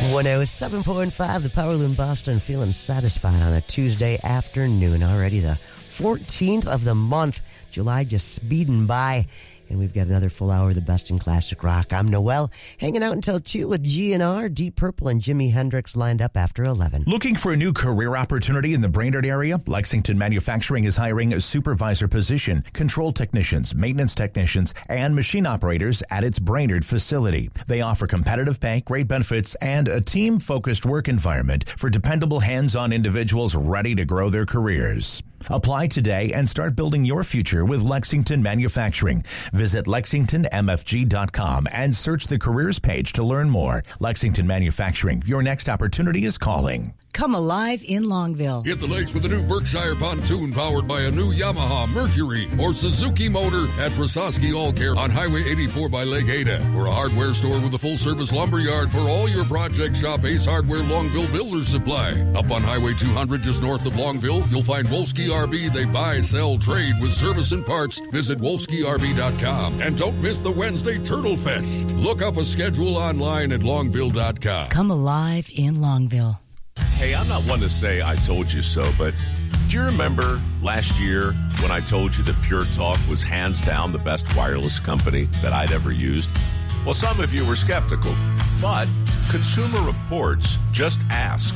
107.5, the Power Loom Boston, feeling satisfied on a Tuesday afternoon. Already the 14th of the month, July just speeding by. And we've got another full hour of the best in classic rock. I'm Noel, hanging out until 2 with GNR, Deep Purple, and Jimi Hendrix lined up after 11. Looking for a new career opportunity in the Brainerd area? Lexington Manufacturing is hiring a supervisor position, control technicians, maintenance technicians, and machine operators at its Brainerd facility. They offer competitive pay, great benefits, and a team-focused work environment for dependable hands-on individuals ready to grow their careers. Apply today and start building your future with Lexington Manufacturing. Visit LexingtonMFG.com and search the careers page to learn more. Lexington Manufacturing, your next opportunity is calling. Come alive in Longville. Hit the lakes with a new Berkshire pontoon powered by a new Yamaha, Mercury, or Suzuki motor at Prososki All Care on Highway 84 by Lake Ada. For a hardware store with a full-service lumber yard for all your projects, shop Ace Hardware Longville Builder Supply. Up on Highway 200 just north of Longville, you'll find Wolski RV. They buy, sell, trade with service and parts. Visit WolskiRV.com. And don't miss the Wednesday Turtle Fest. Look up a schedule online at Longville.com. Come alive in Longville. Hey, I'm not one to say I told you so, but do you remember last year when I told you that Pure Talk was hands down the best wireless company that I'd ever used? Well, some of you were skeptical, but Consumer Reports just asked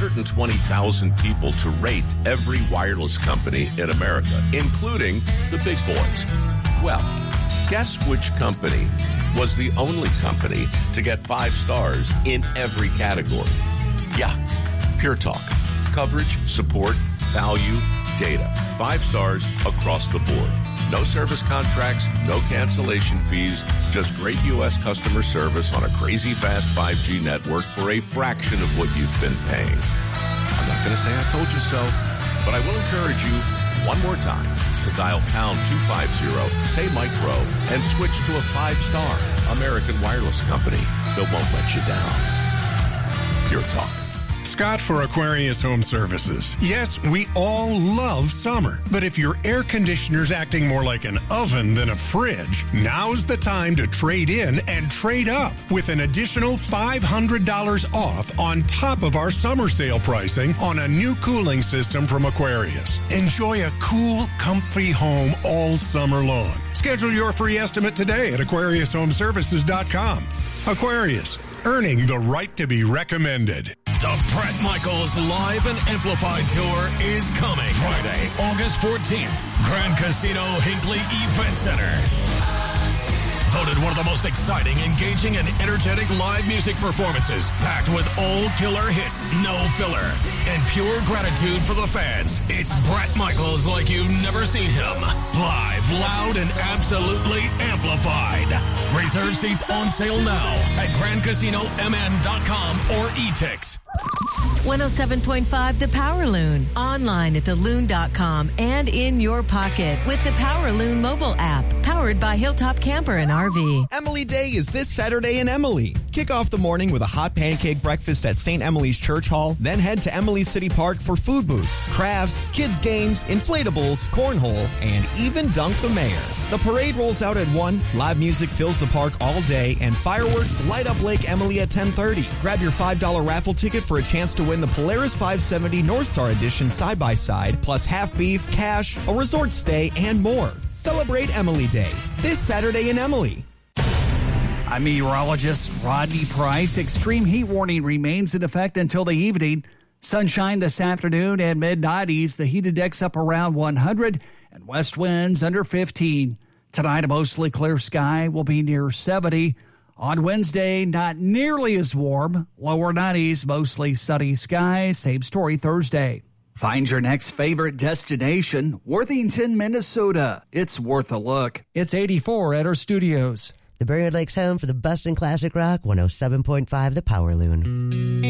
120,000 people to rate every wireless company in America, including the big boys. Well, guess which company was the only company to get 5 stars in every category? Yeah, Pure Talk. Coverage, support, value, data. 5 stars across the board. No service contracts, no cancellation fees, just great U.S. customer service on a crazy fast 5G network for a fraction of what you've been paying. I'm not going to say I told you so, but I will encourage you one more time to dial pound 250, say micro, and switch to a 5-star American wireless company that won't let you down. Pure Talk. Scott for Aquarius Home Services. Yes, we all love summer, but if your air conditioner's acting more like an oven than a fridge, now's the time to trade in and trade up with an additional $500 off on top of our summer sale pricing on a new cooling system from Aquarius. Enjoy a cool, comfy home all summer long. Schedule your free estimate today at AquariusHomeservices.com. Aquarius, earning the right to be recommended. The Bret Michaels Live and Amplified Tour is coming Friday, August 14th, Grand Casino Hinckley Event Center. Voted one of the most exciting, engaging, and energetic live music performances, packed with old killer hits, no filler, and pure gratitude for the fans. It's Bret Michaels like you've never seen him. Live, loud, and absolutely amplified. Reserve seats on sale now at GrandCasinoMN.com or eTix. 107.5 The Power Loon. Online at theloon.com and in your pocket with the Power Loon mobile app. Powered by Hilltop Camper and RV. Emily Day is this Saturday in Emily. Kick off the morning with a hot pancake breakfast at St. Emily's Church Hall. Then head to Emily City Park for food booths, crafts, kids games, inflatables, cornhole, and even dunk the mayor. The parade rolls out at 1. Live music fills the park all day, and fireworks light up Lake Emily at 10:30. Grab your $5 raffle ticket for a chance to win the Polaris 570 North Star Edition side-by-side, plus half beef, cash, a resort stay, and more. Celebrate Emily Day this Saturday in Emily. I'm meteorologist Rodney Price. Extreme heat warning remains in effect until the evening. Sunshine this afternoon and mid-90s. The heat index up around 100 and west winds under 15. Tonight, a mostly clear sky will be near 70. On Wednesday, not nearly as warm. Lower 90s, mostly sunny skies. Same story Thursday. Find your next favorite destination, Worthington, Minnesota. It's worth a look. It's 84 at our studios. The Brainerd Lakes home for the best in classic rock, 107.5 The Power Loon.